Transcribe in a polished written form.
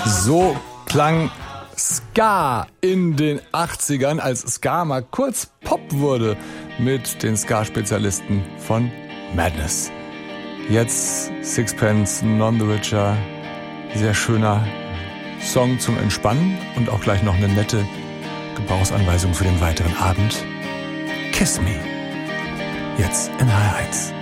So klang Ska in den 80ern, als Ska mal kurz Pop wurde mit den Ska-Spezialisten von Madness. Jetzt Sixpence None the Richer, sehr schöner Song zum Entspannen und auch gleich noch eine nette Gebrauchsanweisung für den weiteren Abend. Kiss Me, jetzt in HR1.